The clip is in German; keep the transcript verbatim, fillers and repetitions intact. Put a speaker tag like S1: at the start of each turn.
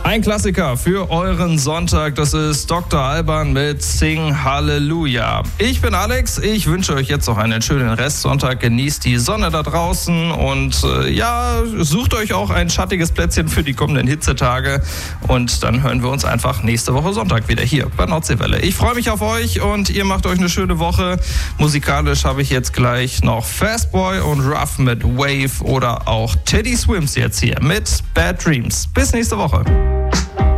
S1: Ein Klassiker für euren Sonntag, das ist Doktor Alban mit Sing Halleluja. Ich bin Alex, ich wünsche euch jetzt noch einen schönen Restsonntag, genießt die Sonne da draußen und äh, ja, sucht euch auch ein schattiges Plätzchen für die kommenden Hitzetage und dann hören wir uns einfach nächste Woche Sonntag wieder hier bei Nordseewelle. Ich freue mich auf euch und ihr macht euch eine schöne Woche. Musikalisch habe ich jetzt gleich noch Fastboy und Ruff mit Wave oder auch Teddy Swims jetzt hier mit Bad Dreams. Bis nächste Woche.